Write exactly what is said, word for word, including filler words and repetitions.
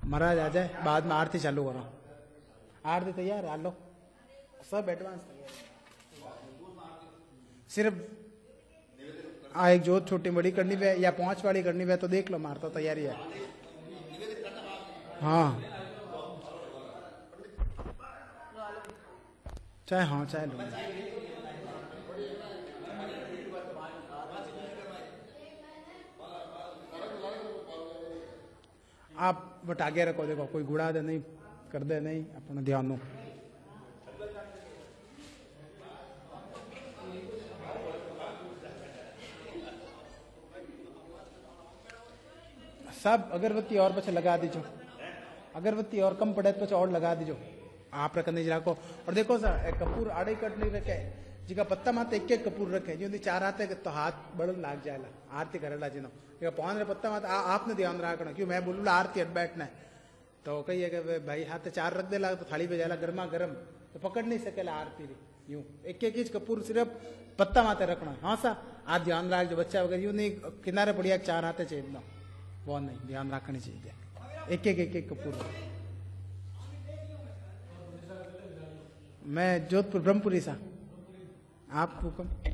महाराज आ जाए, बाद में आरती चालू करो। आरती तैयार है, आ लो, सब एडवांस तैयार। सिर्फ आ एक जोत छोटी बड़ी करनी है या पांच वाली करनी है तो देख लो, मार तो तैयारी है। हाँ चाहे, हाँ चाहे लो। आप बट आगे रखो, देखो कोई गुड़ा दे नहीं कर दे नहीं, अपना ध्यान दो। सब अगरबत्ती और पीछे लगा दीजो, अगरबत्ती और कम पड़े तो और लगा दीजो। आप रखने जरा को। और देखो सर, एक कपूर आड़े कट नहीं रखे, जिका पत्ता माते एक एक कपूर रखे, जो चार हाथ है तो हाथ बड़ लाग जाएगा आरती करेला जिनो। पांच पत्ता माते आपने ध्यान रखना, क्यों मैं बोलूँ आरती हट बैठना है तो कही कि भाई हाथ चार रख देला तो थाली पे जाएगा गर्मा गर्म, तो पकड़ नहीं सकेला आरती यूं। एक एक इंच कपूर सिर्फ पत्ता माते रखना। हाँ सा आप ध्यान रख, जो बच्चा वगैरह यूं नहीं किनारे पड़िया चार हाथे चाहिए, वो नहीं, ध्यान रखनी चाहिए। एक एक एक एक कपूर। मैं जोधपुर ब्रह्मपुरी सा, आप हुक्म।